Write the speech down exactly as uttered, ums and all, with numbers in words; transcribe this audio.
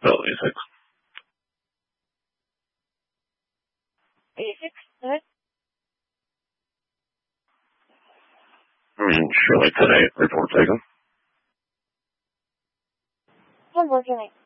Oh, eighty-six. eighty-six, go ahead. I mean, surely today, report taken. One more, can I?